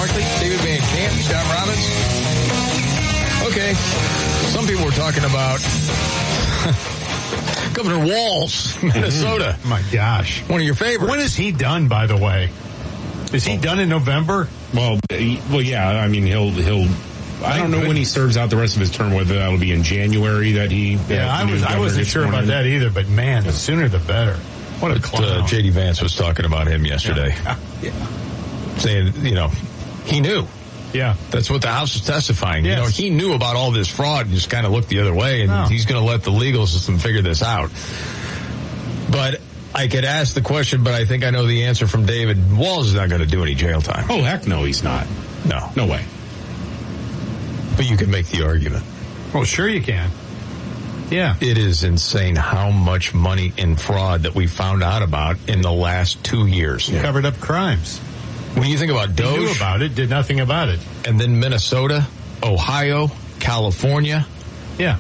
Markley, David Van Camp, Scott Robbins. Okay, some people were talking about Governor Walz, Minnesota. My gosh. One of your favorites. When is he done, by the way? Is he done in November? Well, yeah. I mean, he'll. I don't know when he serves out the rest of his term. Whether that'll be in January that he. I wasn't sure about that either. But man, the sooner the better. What a clown. J.D. Vance was talking about him yesterday. Yeah. Saying, he knew. Yeah. That's what the House was testifying. Yes. He knew about all this fraud and just kind of looked the other way, and he's going to let the legal system figure this out. But I could ask the question, but I think I know the answer from David. Walz is not going to do any jail time. Oh, heck no, he's not. No way. But you can make the argument. Oh, sure you can. Yeah. It is insane how much money in fraud that we found out about in the last 2 years. Yeah. Covered up crimes. When you think about Doge. Knew about it, did nothing about it. And then Minnesota, Ohio, California. Yeah.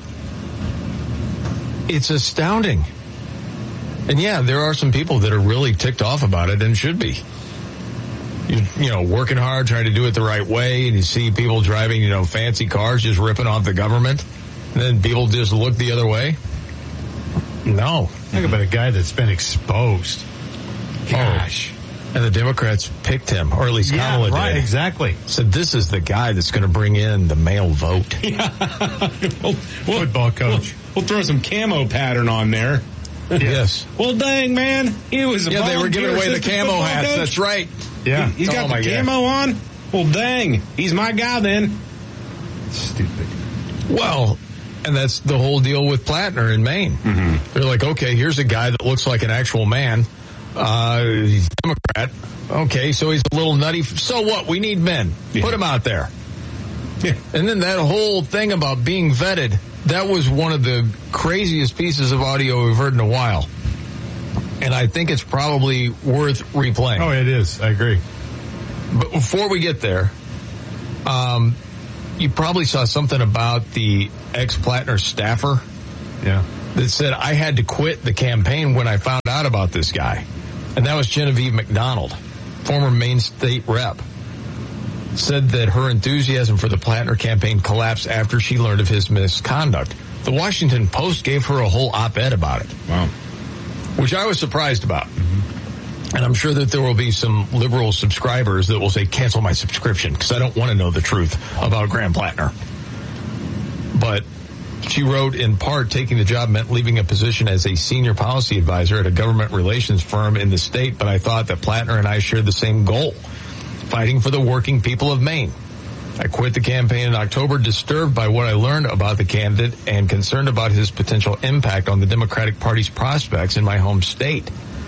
It's astounding. And yeah, there are some people that are really ticked off about it and should be. Working hard, trying to do it the right way, and you see people driving, fancy cars, just ripping off the government, and then people just look the other way. No. Talk about a guy that's been exposed. Gosh. And the Democrats picked him, or at least Kamala did. Right, exactly. Said this is the guy that's going to bring in the male vote. Yeah. Football coach. We'll throw some camo pattern on there. Yes. Well, dang, man. He was a they were giving away the camo hats. Coach. That's right. Yeah. He's got the camo on? Well, dang. He's my guy then. Stupid. Well, and that's the whole deal with Plattner in Maine. Mm-hmm. They're like, okay, here's a guy that looks like an actual man. He's a Democrat. Okay, so he's a little nutty. So what? We need men. Yeah. Put him out there. Yeah. And then that whole thing about being vetted, that was one of the craziest pieces of audio we've heard in a while. And I think it's probably worth replaying. Oh, it is. I agree. But before we get there, you probably saw something about the ex-Plattner staffer. Yeah. That said, I had to quit the campaign when I found out about this guy. And that was Genevieve McDonald, former Maine state rep. Said that her enthusiasm for the Plattner campaign collapsed after she learned of his misconduct. The Washington Post gave her a whole op-ed about it. Wow. Which I was surprised about. Mm-hmm. And I'm sure that there will be some liberal subscribers that will say, cancel my subscription, because I don't want to know the truth about Graham Plattner. But she wrote, in part, taking the job meant leaving a position as a senior policy advisor at a government relations firm in the state, but I thought that Plattner and I shared the same goal, fighting for the working people of Maine. I quit the campaign in October, disturbed by what I learned about the candidate and concerned about his potential impact on the Democratic Party's prospects in my home state.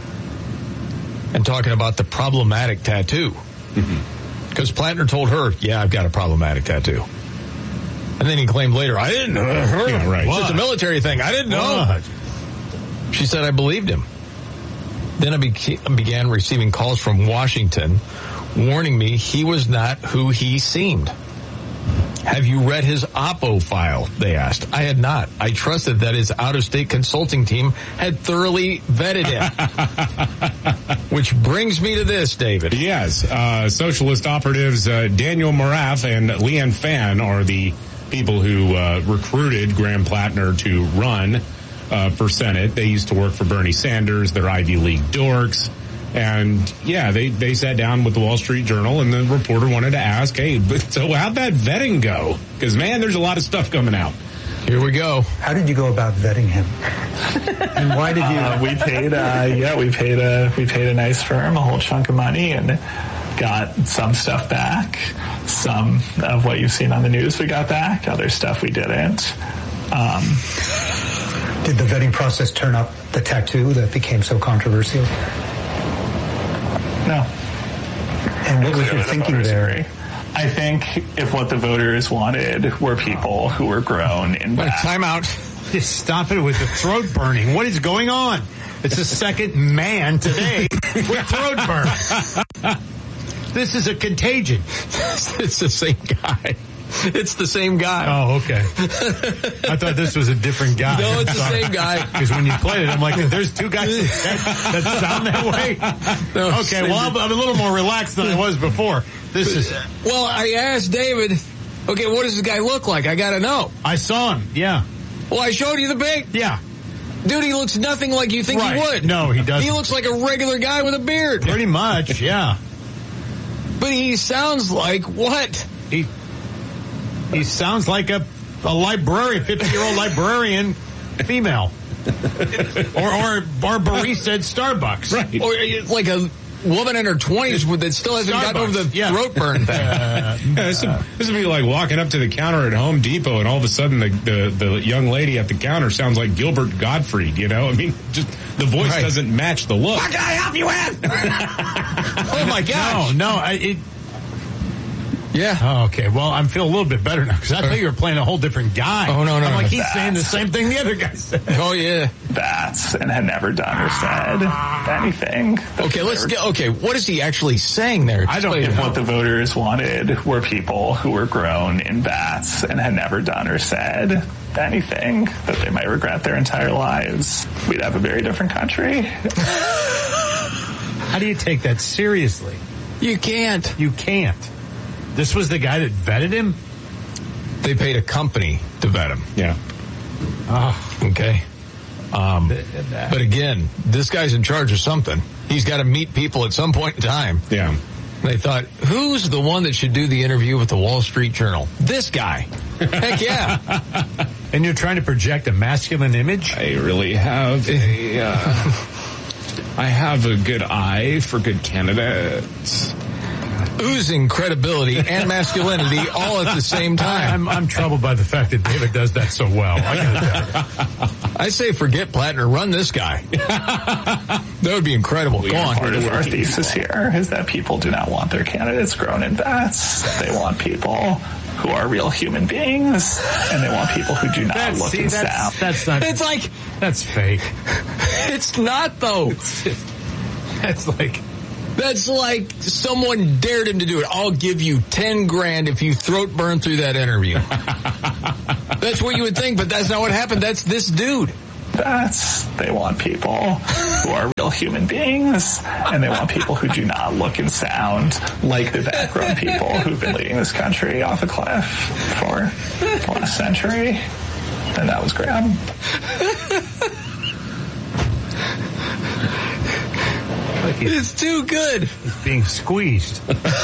And talking about the problematic tattoo. Because Plattner told her, yeah, I've got a problematic tattoo. And then he claimed later, I didn't know. Yeah, right. It's just a military thing. I didn't know. She said, I believed him. Then I began receiving calls from Washington warning me he was not who he seemed. Have you read his Oppo file? They asked. I had not. I trusted that his out-of-state consulting team had thoroughly vetted him. Which brings me to this, David. Yes. Socialist operatives Daniel Moraff and Leanne Phan are the people who recruited Graham Plattner to run for Senate. They used to work for Bernie Sanders. They're Ivy League dorks. And, yeah, they sat down with the Wall Street Journal, and the reporter wanted to ask, hey, so how'd that vetting go? Because, man, there's a lot of stuff coming out. Here we go. How did you go about vetting him? And why did you? We paid a nice firm a whole chunk of money and got some stuff back. Some of what you've seen on the news we got back. Other stuff we didn't. Did the vetting process turn up the tattoo that became so controversial? No. And what was your thinking there? I think if what the voters wanted were people who were grown in back. Time out. Just stop it with the throat burning. What is going on? It's the second man today with throat burn. This is a contagion. It's the same guy. It's the same guy. Oh, okay. I thought this was a different guy. No, it's the same guy. Because when you played it, I'm like, there's two guys that sound that way? No, Okay, well, I'm a little more relaxed than I was before. This is... Well, I asked David, okay, what does this guy look like? I got to know. I saw him, yeah. Well, I showed you the pic. Yeah. Dude, he looks nothing like you think he would. No, he doesn't. He looks like a regular guy with a beard. Pretty much, yeah. But he sounds like what? He sounds like a librarian, 50-year-old librarian, female. or barista at Starbucks. Right. Or like a woman in her 20s that still hasn't gotten over the throat burn thing. This would be like walking up to the counter at Home Depot and all of a sudden the young lady at the counter sounds like Gilbert Gottfried, you know? I mean, just the voice doesn't match the look. What can I help you with? Oh my gosh. No, yeah. Oh, okay. Well, I feel a little bit better now because I thought you were playing a whole different guy. Oh, no. I'm like, he's saying the same thing the other guy said. Oh, yeah. Bats and had never done or said anything. Okay, let's get, what is he actually saying there? I don't know. What the voters wanted were people who were grown in bats and had never done or said anything that they might regret their entire lives. We'd have a very different country. How do you take that seriously? You can't. You can't. This was the guy that vetted him? They paid a company to vet him. Yeah. Oh. Okay. But again, this guy's in charge of something. He's got to meet people at some point in time. Yeah. They thought, who's the one that should do the interview with the Wall Street Journal? This guy. Heck yeah. And you're trying to project a masculine image? I really have I have a good eye for good candidates. Oozing credibility and masculinity all at the same time. I'm troubled by the fact that David does that so well. I gotta tell you. I say forget Plattner, run this guy. That would be incredible. Go on. Part of our thesis here is that people do not want their candidates grown in bats. They want people who are real human beings, and they want people who do not look and sound. That's not. It's like that's fake. It's not though. That's like someone dared him to do it. I'll give you 10 grand if you throat burn through that interview. That's what you would think, but that's not what happened. That's this dude. They want people who are real human beings, and they want people who do not look and sound like the background people who've been leading this country off a cliff for the last century. And that was Graham. It's too good. He's being squeezed.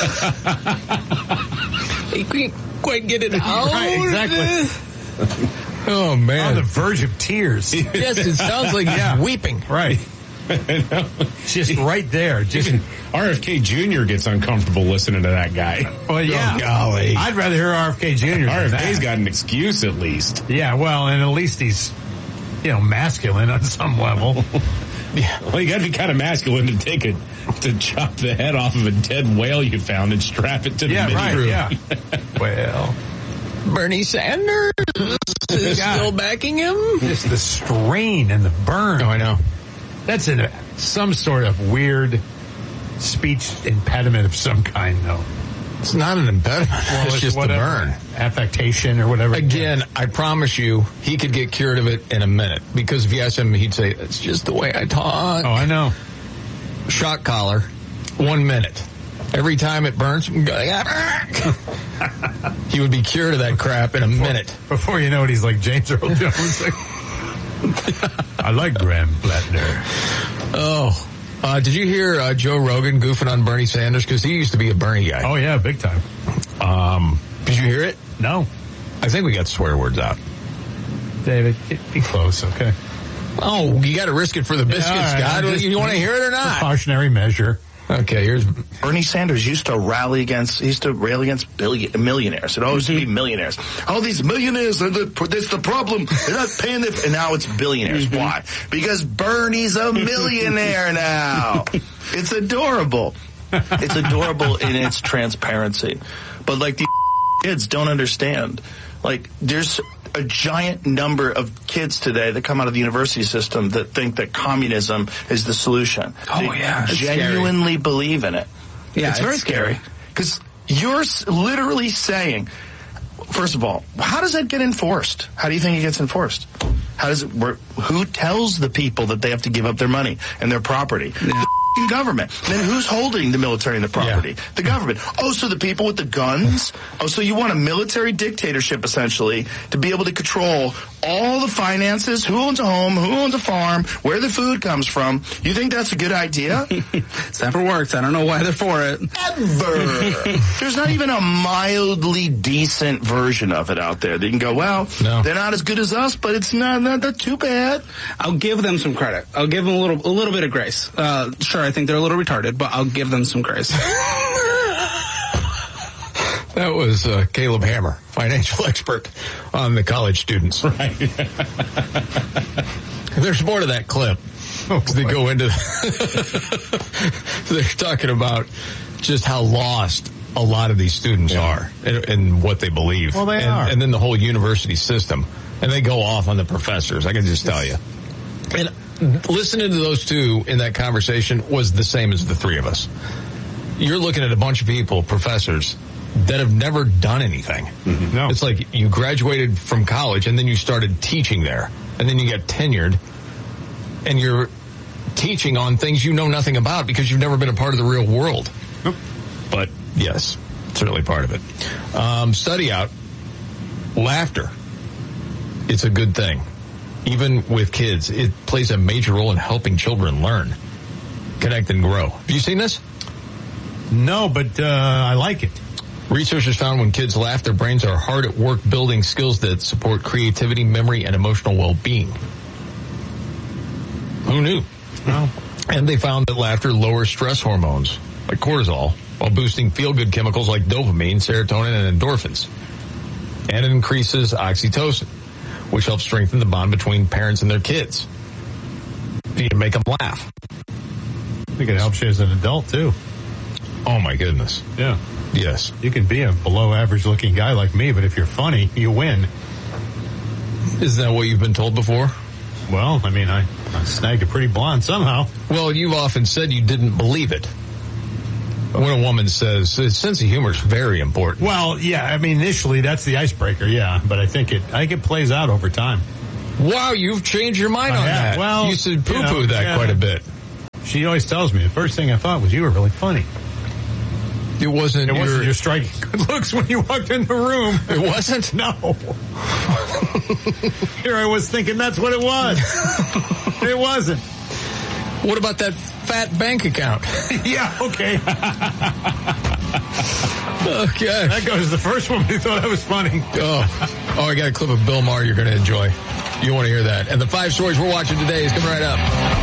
He can't quite get it out. Right, exactly. Oh, man. On the verge of tears. Yes, it sounds like he's weeping. Right. Just right there. Just RFK Jr. gets uncomfortable listening to that guy. Well, yeah. Oh, golly. I'd rather hear RFK Jr. RFK's got an excuse at least. Yeah, well, and at least he's, masculine on some level. Yeah, well, you got to be kind of masculine to chop the head off of a dead whale you found and strap it to the mini room. Yeah. Well, Bernie Sanders is still backing him. Just the strain and the burn. Oh, I know. That's some sort of weird speech impediment of some kind, though. It's not an impediment. Well, it's just whatever. the burn. Affectation or whatever. Again, I promise you, he could get cured of it in a minute. Because if you ask him, he'd say, it's just the way I talk. Oh, I know. Shock collar, 1 minute. Every time it burns, he would be cured of that crap in a minute. Before you know it, he's like James Earl Jones. I like Graham Plattner. Oh. Did you hear Joe Rogan goofing on Bernie Sanders? Because he used to be a Bernie guy. Oh, yeah, big time. Did you hear it? No. I think we got swear words out. David, be close, okay? Oh, you got to risk it for the biscuits, right, Scott. You want to hear it or not? Precautionary measure. Okay, here's Bernie Sanders used to rail against millionaires. It always used to be millionaires. All these millionaires, that's the problem. They're not paying it. And now it's billionaires. Why? Because Bernie's a millionaire now. It's adorable. It's adorable in its transparency. But like, the kids don't understand. Like, there's a giant number of kids today that come out of the university system that think that communism is the solution. They genuinely believe in it. Yeah, it's very scary. Because you're literally saying, first of all, how does that get enforced? How do you think it gets enforced? How does it work? Who tells the people that they have to give up their money and their property? Yeah. The government. Then who's holding the military and the property? Yeah. The government. Oh, so the people with the guns? Oh, so you want a military dictatorship, essentially, to be able to control all the finances, who owns a home, who owns a farm, where the food comes from. You think that's a good idea? It's never worked. I don't know why they're for it. Ever. There's not even a mildly decent version of it out there. They can go, well, they're not as good as us, but it's not too bad. I'll give them some credit. I'll give them a little bit of grace. Sure, I think they're a little retarded, but I'll give them some grace. That was Caleb Hammer, financial expert on the college students. Right. There's more to that clip. They go into they're talking about just how lost a lot of these students are and what they believe. Well, they are. And then the whole university system. And they go off on the professors, I can just tell you. And listening to those two in that conversation was the same as the three of us. You're looking at a bunch of people, professors, that have never done anything. Mm-hmm. No. It's like you graduated from college and then you started teaching there. And then you get tenured and you're teaching on things you know nothing about because you've never been a part of the real world. Nope. But yes, certainly part of it. Study out laughter. It's a good thing. Even with kids, it plays a major role in helping children learn, connect, and grow. Have you seen this? No, but I like it. Researchers found when kids laugh, their brains are hard at work building skills that support creativity, memory, and emotional well-being. Who knew? Well, and they found that laughter lowers stress hormones, like cortisol, while boosting feel-good chemicals like dopamine, serotonin, and endorphins. And it increases oxytocin, which helps strengthen the bond between parents and their kids. You make them laugh. I think it helps you as an adult, too. Oh, my goodness. Yeah. Yes. You can be a below-average-looking guy like me, but if you're funny, you win. Isn't that what you've been told before? Well, I mean, I snagged a pretty blonde somehow. Well, you've often said you didn't believe it. When a woman says, sense of humor is very important. Well, yeah, I mean, initially, that's the icebreaker, yeah. But I think it plays out over time. Wow, you've changed your mind on that. Well, you said poo-poo that quite a bit. She always tells me, the first thing I thought was you were really funny. It wasn't your striking good looks when you walked in the room. It wasn't? No. Here I was thinking that's what it was. It wasn't. What about that fat bank account? Yeah, okay. Okay. That goes to the first one who thought I was funny. Oh, I got a clip of Bill Maher you're going to enjoy. You want to hear that. And the 5 stories we're watching today is coming right up.